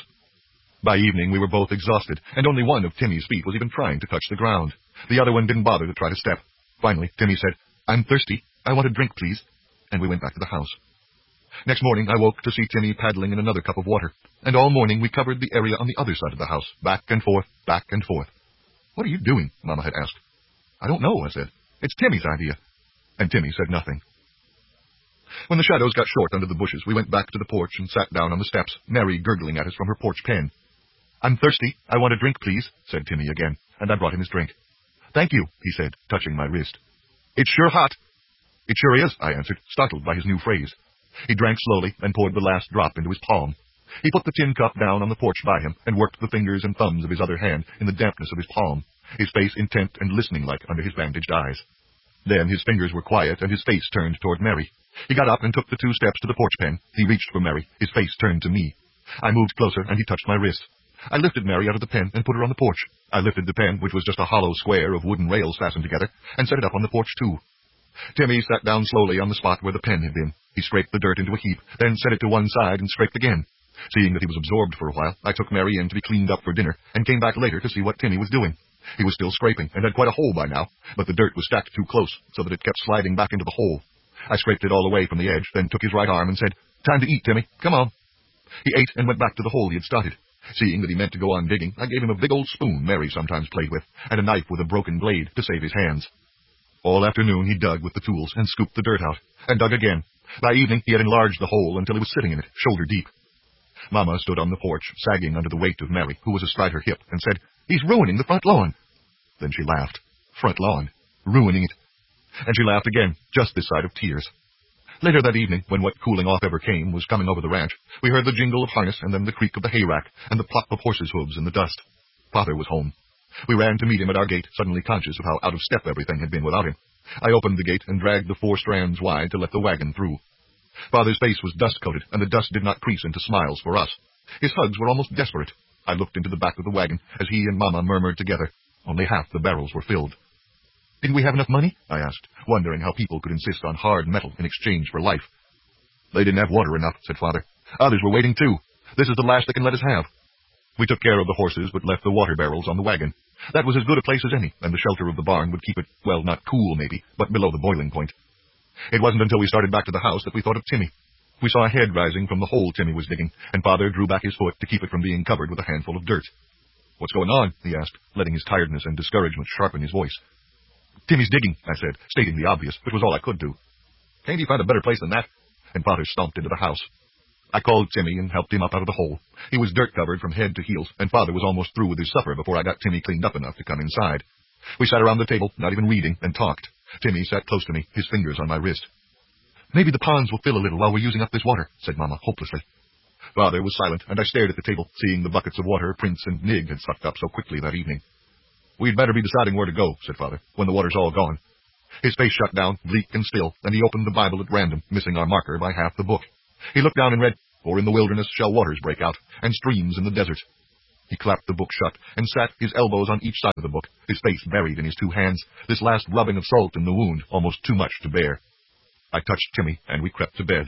By evening, we were both exhausted, and only one of Timmy's feet was even trying to touch the ground. The other one didn't bother to try to step. Finally, Timmy said, I'm thirsty. I want a drink, please. And we went back to the house. Next morning, I woke to see Timmy paddling in another cup of water, and all morning we covered the area on the other side of the house, back and forth, back and forth. What are you doing? Mama had asked. I don't know, I said. It's Timmy's idea. And Timmy said nothing. When the shadows got short under the bushes, we went back to the porch and sat down on the steps, Mary gurgling at us from her porch pen. I'm thirsty. I want a drink, please, said Timmy again, and I brought him his drink. Thank you, he said, touching my wrist. It's sure hot. It sure is, I answered, startled by his new phrase. He drank slowly and poured the last drop into his palm. He put the tin cup down on the porch by him and worked the fingers and thumbs of his other hand in the dampness of his palm, his face intent and listening-like under his bandaged eyes. Then his fingers were quiet and his face turned toward Mary. He got up and took the two steps to the porch pen. He reached for Mary. His face turned to me. I moved closer and he touched my wrist. I lifted Mary out of the pen and put her on the porch. I lifted the pen, which was just a hollow square of wooden rails fastened together, and set it up on the porch too. Timmy sat down slowly on the spot where the pen had been. He scraped the dirt into a heap, then set it to one side and scraped again. Seeing that he was absorbed for a while, I took Mary in to be cleaned up for dinner, and came back later to see what Timmy was doing. He was still scraping, and had quite a hole by now, but the dirt was stacked too close, so that it kept sliding back into the hole. I scraped it all away from the edge, then took his right arm and said, "Time to eat, Timmy. Come on." He ate and went back to the hole he had started. Seeing that he meant to go on digging, I gave him a big old spoon Mary sometimes played with, and a knife with a broken blade to save his hands. All afternoon he dug with the tools and scooped the dirt out, and dug again. By evening he had enlarged the hole until he was sitting in it, shoulder deep. Mama stood on the porch, sagging under the weight of Mary, who was astride her hip, and said, "He's ruining the front lawn." Then she laughed. Front lawn. Ruining it. And she laughed again, just this side of tears. Later that evening, when what cooling off ever came was coming over the ranch, we heard the jingle of harness and then the creak of the hayrack and the plop of horses' hooves in the dust. Father was home. We ran to meet him at our gate, suddenly conscious of how out of step everything had been without him. I opened the gate and dragged the four strands wide to let the wagon through. Father's face was dust-coated, and the dust did not crease into smiles for us. His hugs were almost desperate. I looked into the back of the wagon as he and Mama murmured together. Only half the barrels were filled. "Didn't we have enough money?" I asked, wondering how people could insist on hard metal in exchange for life. "They didn't have water enough," said Father. "Others were waiting too. This is the last they can let us have." We took care of the horses, but left the water barrels on the wagon. That was as good a place as any, and the shelter of the barn would keep it, well, not cool maybe, but below the boiling point. It wasn't until we started back to the house that we thought of Timmy. We saw a head rising from the hole Timmy was digging, and Father drew back his foot to keep it from being covered with a handful of dirt. "What's going on?" he asked, letting his tiredness and discouragement sharpen his voice. "Timmy's digging," I said, stating the obvious, which was all I could do. "Can't you find a better place than that?" And Father stomped into the house. I called Timmy and helped him up out of the hole. He was dirt-covered from head to heels, and Father was almost through with his supper before I got Timmy cleaned up enough to come inside. We sat around the table, not even reading, and talked. Timmy sat close to me, his fingers on my wrist. "Maybe the ponds will fill a little while we're using up this water," said Mama, hopelessly. Father was silent, and I stared at the table, seeing the buckets of water Prince and Nig had sucked up so quickly that evening. "We'd better be deciding where to go," said Father, "when the water's all gone." His face shut down, bleak and still, and he opened the Bible at random, missing our marker by half the book. He looked down and read, "For in the wilderness shall waters break out, and streams in the desert." He clapped the book shut, and sat, his elbows on each side of the book, his face buried in his two hands, this last rubbing of salt in the wound almost too much to bear. I touched Timmy, and we crept to bed.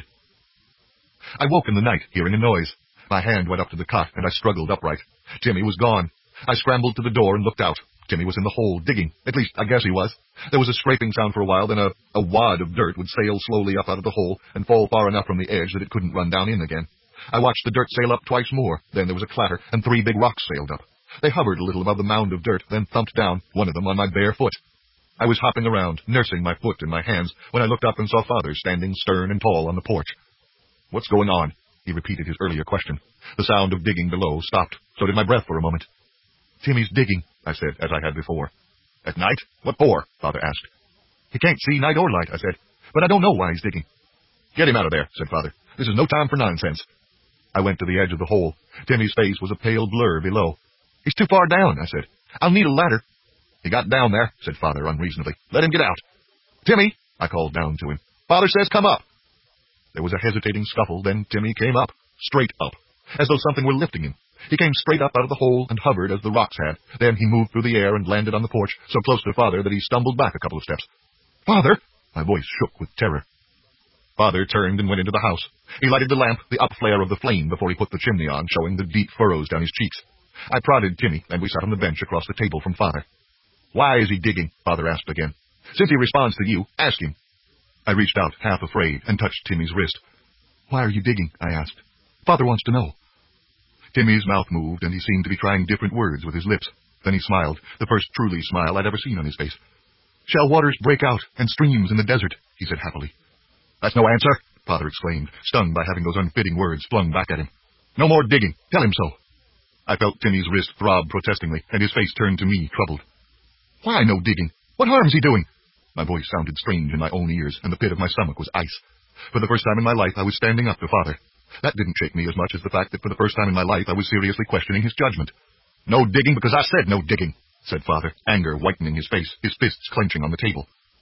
I woke in the night, hearing a noise. My hand went up to the cot, and I struggled upright. Timmy was gone. I scrambled to the door and looked out. Timmy was in the hole, digging. At least, I guess he was. There was a scraping sound for a while, then a, a wad of dirt would sail slowly up out of the hole and fall far enough from the edge that it couldn't run down in again. I watched the dirt sail up twice more. Then there was a clatter, and three big rocks sailed up. They hovered a little above the mound of dirt, then thumped down, one of them on my bare foot. I was hopping around, nursing my foot in my hands, when I looked up and saw Father standing stern and tall on the porch. "What's going on?" He repeated his earlier question. The sound of digging below stopped. So did my breath for a moment. "Timmy's digging," I said, as I had before. "At night? What for?" Father asked. "He can't see night or light," I said, "but I don't know why he's digging." "Get him out of there," said Father. "This is no time for nonsense." I went to the edge of the hole. Timmy's face was a pale blur below. "He's too far down," I said. "I'll need a ladder." "He got down there," said Father unreasonably. "Let him get out." "Timmy," I called down to him. "Father says come up." There was a hesitating scuffle, then Timmy came up, straight up, as though something were lifting him. He came straight up out of the hole and hovered as the rocks had. Then he moved through the air and landed on the porch, so close to Father that he stumbled back a couple of steps. "Father!" My voice shook with terror. Father turned and went into the house. He lighted the lamp, the up-flare of the flame, before he put the chimney on, showing the deep furrows down his cheeks. I prodded Timmy, and we sat on the bench across the table from Father. "Why is he digging?" Father asked again. "Since he responds to you, ask him." I reached out, half afraid, and touched Timmy's wrist. "Why are you digging?" I asked. "Father wants to know." Timmy's mouth moved, and he seemed to be trying different words with his lips. Then he smiled, the first truly smile I'd ever seen on his face. "Shall waters break out, and streams in the desert?" he said happily. "That's no answer," Father exclaimed, stung by having those unfitting words flung back at him. "No more digging. Tell him so." I felt Timmy's wrist throb protestingly, and his face turned to me, troubled. "Why no digging? What harm's he doing?" My voice sounded strange in my own ears, and the pit of my stomach was ice. For the first time in my life, I was standing up to Father. That didn't shake me as much as the fact that for the first time in my life, I was seriously questioning his judgment. "No digging because I said no digging," said Father, anger whitening his face, his fists clenching on the table.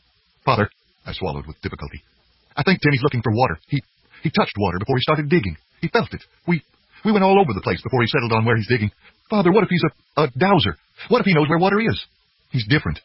Father, I swallowed with difficulty. I think Timmy's looking for water. He he touched water before he started digging. He felt it. We we went all over the place before he settled on where he's digging. Father, what if he's a, a dowser? What if he knows where water is? He's different.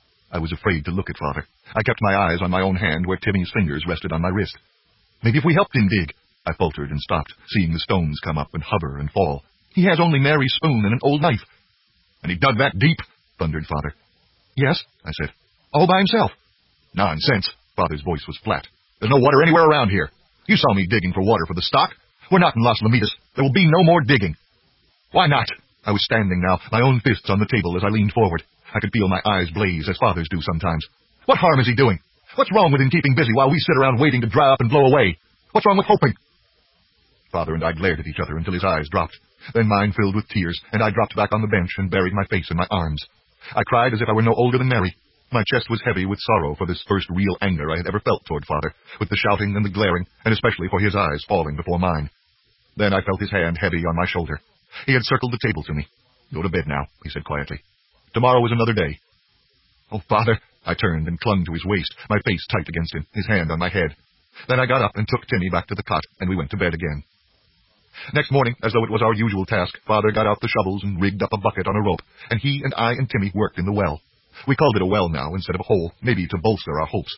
I was afraid to look at Father. I kept my eyes on my own hand where Timmy's fingers rested on my wrist. Maybe if we helped him dig. I faltered and stopped, seeing the stones come up and hover and fall. He has only Mary's spoon and an old knife. And he dug that deep, thundered Father. Yes, I said. All by himself. Nonsense. Father's voice was flat. There's no water anywhere around here. You saw me digging for water for the stock. We're not in Las Lomitas. There will be no more digging. Why not? I was standing now, my own fists on the table as I leaned forward. I could feel my eyes blaze as Father's do sometimes. What harm is he doing? What's wrong with him keeping busy while we sit around waiting to dry up and blow away? What's wrong with hoping? Father and I glared at each other until his eyes dropped. Then mine filled with tears, and I dropped back on the bench and buried my face in my arms. I cried as if I were no older than Mary. My chest was heavy with sorrow for this first real anger I had ever felt toward Father, with the shouting and the glaring, and especially for his eyes falling before mine. Then I felt his hand heavy on my shoulder. He had circled the table to me. Go to bed now, he said quietly. Tomorrow is another day. Oh, Father! I turned and clung to his waist, my face tight against him, his hand on my head. Then I got up and took Timmy back to the cot, and we went to bed again. Next morning, as though it was our usual task, Father got out the shovels and rigged up a bucket on a rope, and he and I and Timmy worked in the well. We called it a well now instead of a hole, maybe to bolster our hopes.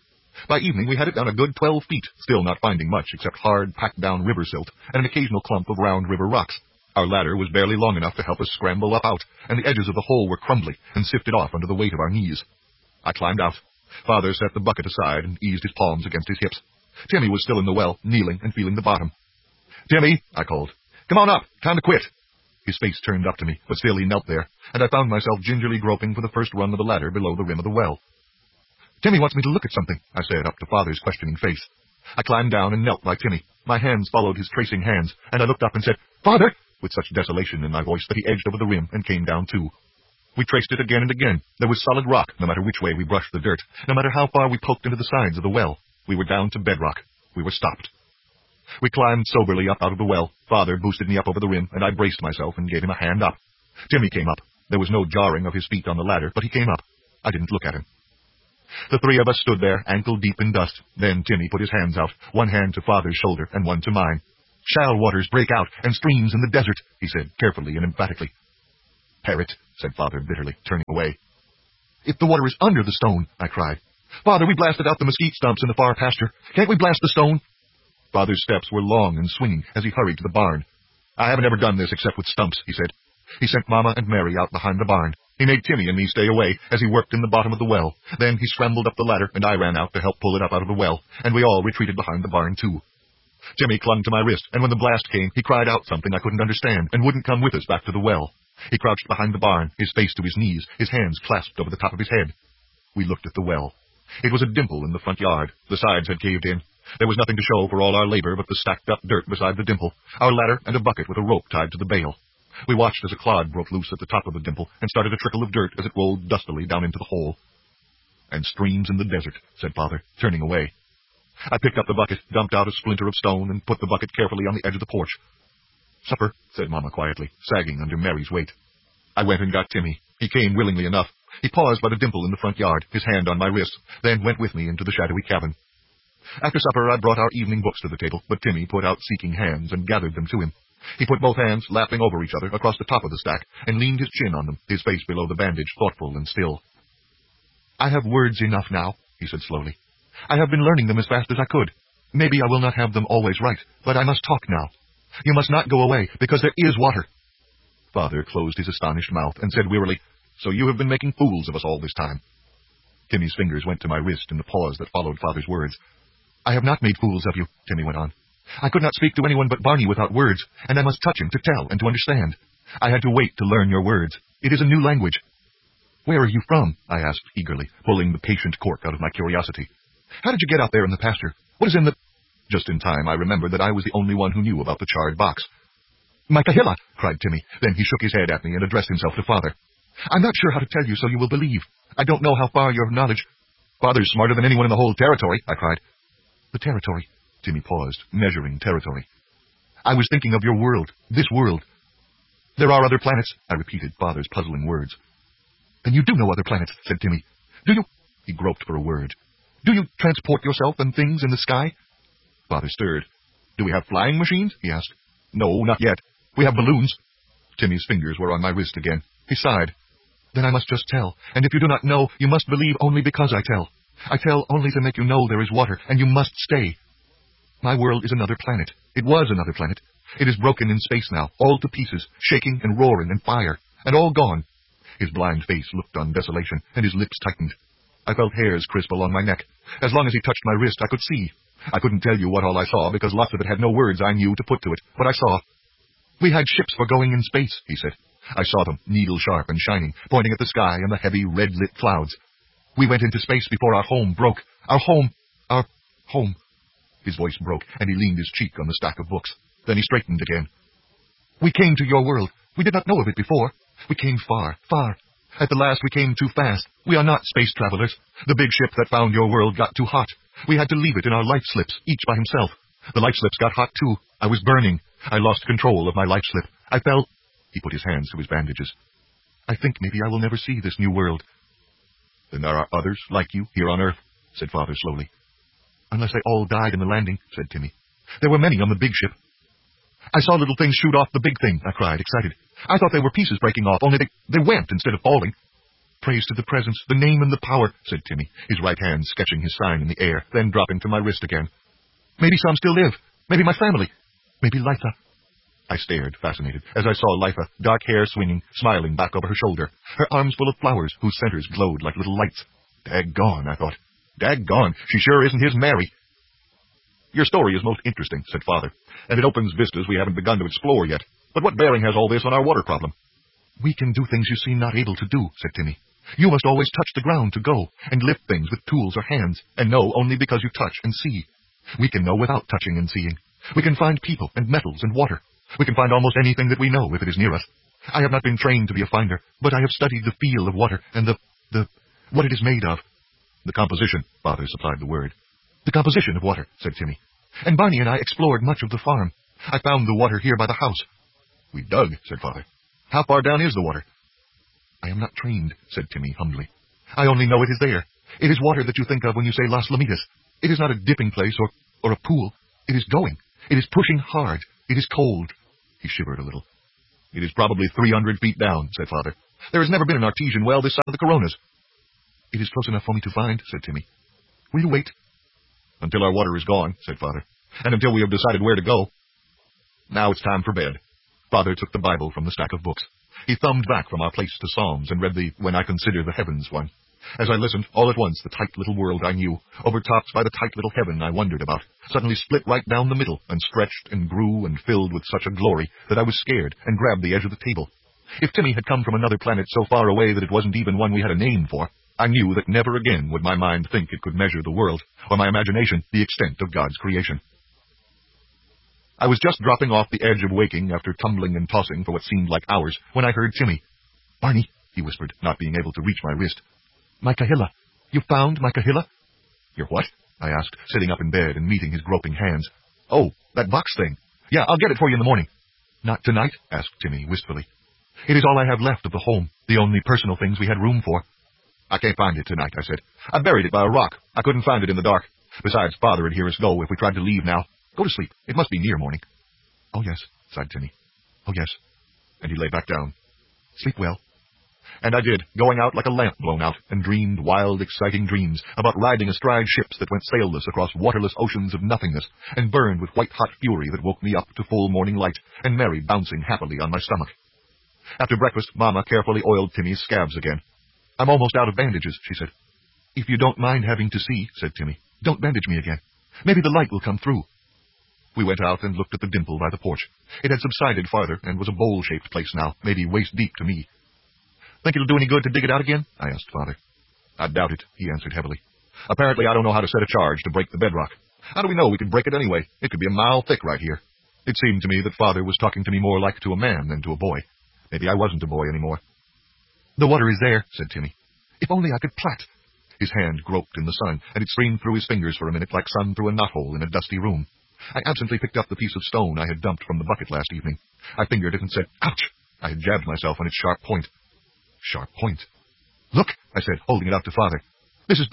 By evening we had it down a good twelve feet, still not finding much except hard, packed-down river silt and an occasional clump of round river rocks. Our ladder was barely long enough to help us scramble up out, and the edges of the hole were crumbly and sifted off under the weight of our knees. I climbed out. Father set the bucket aside and eased his palms against his hips. Timmy was still in the well, kneeling and feeling the bottom. Timmy, I called. Come on up. Time to quit. His face turned up to me, but still he knelt there, and I found myself gingerly groping for the first rung of the ladder below the rim of the well. Timmy wants me to look at something, I said, up to Father's questioning face. I climbed down and knelt by Timmy. My hands followed his tracing hands, and I looked up and said, Father, with such desolation in my voice that he edged over the rim and came down too. We traced it again and again. There was solid rock, no matter which way we brushed the dirt, no matter how far we poked into the sides of the well. We were down to bedrock. We were stopped. We climbed soberly up out of the well. Father boosted me up over the rim, and I braced myself and gave him a hand up. Timmy came up. There was no jarring of his feet on the ladder, but he came up. I didn't look at him. The three of us stood there, ankle-deep in dust. Then Timmy put his hands out, one hand to Father's shoulder and one to mine. Shall waters break out and streams in the desert, he said, carefully and emphatically. Parrot, said Father bitterly, turning away. If the water is under the stone, I cried. Father, we blasted out the mesquite stumps in the far pasture. Can't we blast the stone? Father's steps were long and swinging as he hurried to the barn. I haven't ever done this except with stumps, he said. He sent Mama and Mary out behind the barn. He made Timmy and me stay away as he worked in the bottom of the well. Then he scrambled up the ladder, and I ran out to help pull it up out of the well, and we all retreated behind the barn, too. Timmy clung to my wrist, and when the blast came, he cried out something I couldn't understand and wouldn't come with us back to the well. He crouched behind the barn, his face to his knees, his hands clasped over the top of his head. We looked at the well. It was a dimple in the front yard. The sides had caved in. There was nothing to show for all our labor but the stacked-up dirt beside the dimple, our ladder, and a bucket with a rope tied to the bale. We watched as a clod broke loose at the top of the dimple and started a trickle of dirt as it rolled dustily down into the hole. And streams in the desert, said Father, turning away. I picked up the bucket, dumped out a splinter of stone, and put the bucket carefully on the edge of the porch. Supper, said Mama quietly, sagging under Mary's weight. I went and got Timmy. He came willingly enough. He paused by the dimple in the front yard, his hand on my wrist, then went with me into the shadowy cabin. After supper, I brought our evening books to the table, but Timmy put out seeking hands and gathered them to him. He put both hands, lapping over each other, across the top of the stack, and leaned his chin on them, his face below the bandage, thoughtful and still. I have words enough now, he said slowly. I have been learning them as fast as I could. Maybe I will not have them always right, but I must talk now. You must not go away, because there is water. Father closed his astonished mouth and said wearily, So you have been making fools of us all this time. Timmy's fingers went to my wrist in the pause that followed Father's words. I have not made fools of you, Timmy went on. I could not speak to anyone but Barney without words, and I must touch him to tell and to understand. I had to wait to learn your words. It is a new language. Where are you from? I asked eagerly, pulling the patient cork out of my curiosity. How did you get out there in the pasture? What is in the... Just in time I remembered that I was the only one who knew about the charred box. My Kahila, cried Timmy. Then he shook his head at me and addressed himself to Father. I'm not sure how to tell you so you will believe. I don't know how far your knowledge... Father's smarter than anyone in the whole territory, I cried. The territory. Timmy paused, measuring territory. I was thinking of your world, this world. There are other planets, I repeated Father's puzzling words. Then you do know other planets, said Timmy. Do you? He groped for a word. Do you transport yourself and things in the sky? Father stirred. Do we have flying machines? He asked. No, not yet. We have balloons. Timmy's fingers were on my wrist again. He sighed. Then I must just tell, and if you do not know, you must believe only because I tell. I tell only to make you know there is water, and you must stay. My world is another planet. It was another planet. It is broken in space now, all to pieces, shaking and roaring and fire, and all gone. His blind face looked on desolation, and his lips tightened. I felt hairs crisp along my neck. As long as he touched my wrist, I could see. I couldn't tell you what all I saw, because lots of it had no words I knew to put to it, but I saw. We had ships for going in space, he said. I saw them, needle-sharp and shining, pointing at the sky and the heavy, red-lit clouds. We went into space before our home broke. Our home, our home. His voice broke, and he leaned his cheek on the stack of books. Then he straightened again. We came to your world. We did not know of it before. We came far, far. At the last we came too fast. We are not space travelers. The big ship that found your world got too hot. We had to leave it in our life slips, each by himself. The life slips got hot too. I was burning. I lost control of my life slip. I fell... He put his hands to his bandages. I think maybe I will never see this new world. Then there are others like you here on Earth, said Father slowly. Unless they all died in the landing, said Timmy. There were many on the big ship. I saw little things shoot off the big thing, I cried, excited. I thought they were pieces breaking off, only they, they went instead of falling. Praise to the presence, the name and the power, said Timmy, his right hand sketching his sign in the air, then dropping to my wrist again. Maybe some still live. Maybe my family. Maybe Litha. I stared, fascinated, as I saw Litha, dark hair swinging, smiling back over her shoulder, her arms full of flowers whose centers glowed like little lights. Daggone, I thought. Daggone, she sure isn't his Mary. Your story is most interesting, said Father, and it opens vistas we haven't begun to explore yet. But what bearing has all this on our water problem? We can do things you seem not able to do, said Timmy. You must always touch the ground to go, and lift things with tools or hands, and know only because you touch and see. We can know without touching and seeing. We can find people and metals and water. We can find almost anything that we know if it is near us. I have not been trained to be a finder, but I have studied the feel of water and the, the, what it is made of. The composition, Father supplied the word. The composition of water, said Timmy. And Barney and I explored much of the farm. I found the water here by the house. We dug, said Father. How far down is the water? I am not trained, said Timmy humbly. I only know it is there. It is water that you think of when you say Las Lomitas. It is not a dipping place or, or a pool. It is going. It is pushing hard. It is cold. He shivered a little. It is probably three hundred feet down, said Father. There has never been an artesian well this side of the Coronas. It is close enough for me to find, said Timmy. Will you wait? Until our water is gone, said Father, and until we have decided where to go. Now it's time for bed. Father took the Bible from the stack of books. He thumbed back from our place to Psalms and read the When I Consider the Heavens one. As I listened, all at once the tight little world I knew, overtopped by the tight little heaven I wondered about, suddenly split right down the middle and stretched and grew and filled with such a glory that I was scared and grabbed the edge of the table. If Timmy had come from another planet so far away that it wasn't even one we had a name for, I knew that never again would my mind think it could measure the world, or my imagination the extent of God's creation. I was just dropping off the edge of waking after tumbling and tossing for what seemed like hours when I heard Timmy. Barney, he whispered, not being able to reach my wrist. My Kahila. You found my Kahila? Your what? I asked, sitting up in bed and meeting his groping hands. Oh, that box thing. Yeah, I'll get it for you in the morning. Not tonight? Asked Timmy wistfully. It is all I have left of the home, the only personal things we had room for. I can't find it tonight, I said. I buried it by a rock. I couldn't find it in the dark. Besides, Father would hear us go if we tried to leave now. Go to sleep. It must be near morning. Oh, yes, sighed Timmy. Oh, yes. And he lay back down. Sleep well. And I did, going out like a lamp blown out, and dreamed wild, exciting dreams about riding astride ships that went sailless across waterless oceans of nothingness, and burned with white-hot fury that woke me up to full morning light, and Mary bouncing happily on my stomach. After breakfast, Mama carefully oiled Timmy's scabs again. I'm almost out of bandages, she said. If you don't mind having to see, said Timmy, don't bandage me again. Maybe the light will come through. We went out and looked at the dimple by the porch. It had subsided farther, and was a bowl-shaped place now, maybe waist-deep to me. Think it'll do any good to dig it out again? I asked Father. I doubt it, he answered heavily. Apparently I don't know how to set a charge to break the bedrock. How do we know we could break it anyway? It could be a mile thick right here. It seemed to me that Father was talking to me more like to a man than to a boy. Maybe I wasn't a boy anymore. The water is there, said Timmy. If only I could plat. His hand groped in the sun, and it streamed through his fingers for a minute like sun through a knothole in a dusty room. I absently picked up the piece of stone I had dumped from the bucket last evening. I fingered it and said, ouch! I had jabbed myself on its sharp point. Sharp point. Look, I said, holding it out to Father. This is broken.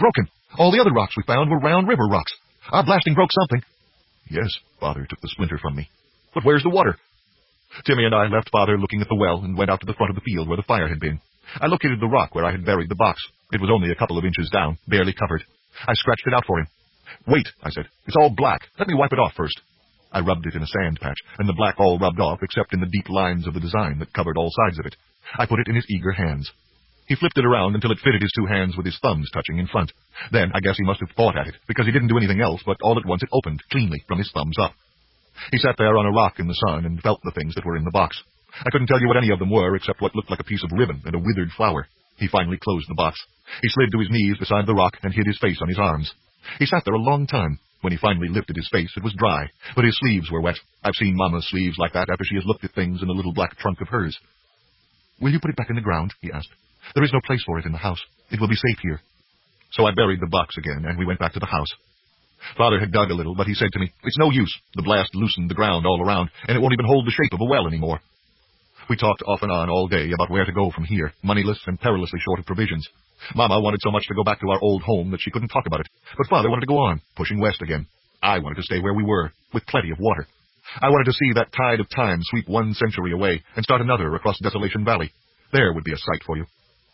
All the other rocks we found were round river rocks. Our blasting broke something. Yes, Father took the splinter from me. But where's the water? Timmy and I left Father looking at the well and went out to the front of the field where the fire had been. I located the rock where I had buried the box. It was only a couple of inches down, barely covered. I scratched it out for him. Wait, I said. It's all black. Let me wipe it off first. I rubbed it in a sand patch, and the black all rubbed off except in the deep lines of the design that covered all sides of it. I put it in his eager hands. He flipped it around until it fitted his two hands with his thumbs touching in front. Then I guess he must have fought at it, because he didn't do anything else, but all at once it opened, cleanly, from his thumbs up. He sat there on a rock in the sun and felt the things that were in the box. I couldn't tell you what any of them were, except what looked like a piece of ribbon and a withered flower. He finally closed the box. He slid to his knees beside the rock and hid his face on his arms. He sat there a long time. When he finally lifted his face, it was dry, but his sleeves were wet. I've seen Mama's sleeves like that after she has looked at things in the little black trunk of hers. Will you put it back in the ground? He asked. There is no place for it in the house. It will be safe here. So I buried the box again, and we went back to the house. Father had dug a little, but he said to me, it's no use. The blast loosened the ground all around, and it won't even hold the shape of a well anymore. We talked off and on all day about where to go from here, moneyless and perilously short of provisions. Mama wanted so much to go back to our old home that she couldn't talk about it, but Father wanted to go on, pushing west again. I wanted to stay where we were, with plenty of water. I wanted to see that tide of time sweep one century away and start another across Desolation Valley. There would be a sight for you.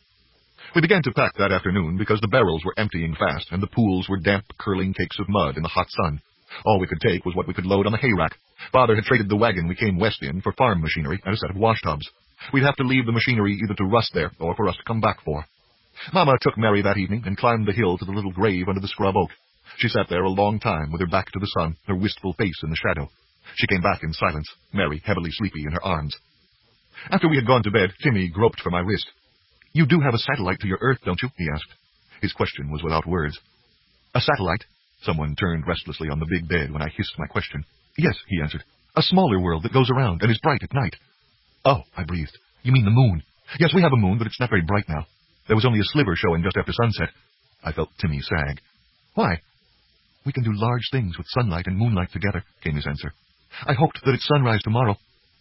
We began to pack that afternoon because the barrels were emptying fast and the pools were damp, curling cakes of mud in the hot sun. All we could take was what we could load on the hay rack. Father had traded the wagon we came west in for farm machinery and a set of wash tubs. We'd have to leave the machinery either to rust there or for us to come back for. Mama took Mary that evening and climbed the hill to the little grave under the scrub oak. She sat there a long time with her back to the sun, her wistful face in the shadow. She came back in silence, Mary heavily sleepy in her arms. After we had gone to bed, Timmy groped for my wrist. You do have a satellite to your Earth, don't you? He asked. His question was without words. A satellite? Someone turned restlessly on the big bed when I hissed my question. Yes, he answered. A smaller world that goes around and is bright at night. Oh, I breathed. You mean the moon? Yes, we have a moon, but it's not very bright now. There was only a sliver showing just after sunset. I felt Timmy sag. Why? We can do large things with sunlight and moonlight together, came his answer. I hoped that at sunrise tomorrow.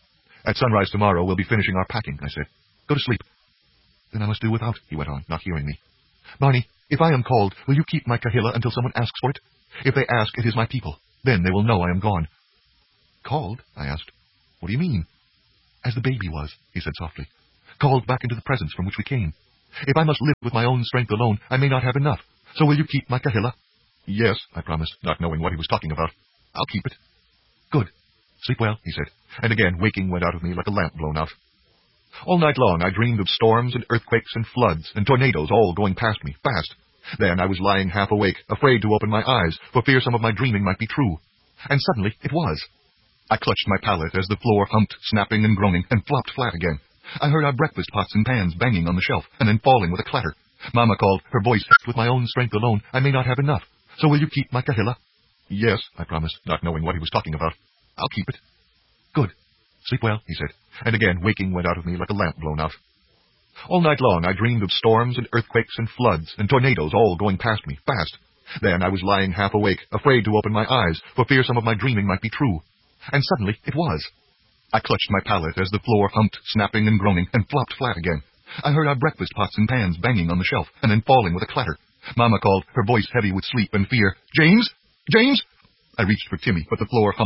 At sunrise tomorrow we'll be finishing our packing, I said. Go to sleep. Then I must do without, he went on, not hearing me. Barney, if I am called, will you keep my kahila until someone asks for it? If they ask, it is my people. Then they will know I am gone. Called? I asked. What do you mean? As the baby was, he said softly. Called back into the presence from which we came. If I must live with my own strength alone, I may not have enough. So will you keep my kahila? Yes, I promised, not knowing what he was talking about. I'll keep it. Good. Sleep well, he said, and again waking went out of me like a lamp blown out. All night long I dreamed of storms and earthquakes and floods and tornadoes all going past me, fast. Then I was lying half awake, afraid to open my eyes, for fear some of my dreaming might be true. And suddenly it was. I clutched my pallet as the floor humped, snapping and groaning, and flopped flat again. I heard our breakfast pots and pans banging on the shelf, and then falling with a clatter. Mama called, her voice, with my own strength alone, I may not have enough. So will you keep my kahila? Yes, I promised, not knowing what he was talking about. I'll keep it. Good. Sleep well, he said, and again waking went out of me like a lamp blown out. All night long I dreamed of storms and earthquakes and floods and tornadoes all going past me, fast. Then I was lying half awake, afraid to open my eyes, for fear some of my dreaming might be true. And suddenly it was. I clutched my pallet as the floor humped, snapping and groaning, and flopped flat again. I heard our breakfast pots and pans banging on the shelf, and then falling with a clatter. Mama called, her voice heavy with sleep and fear, James? James? I reached for Timmy, but the floor humped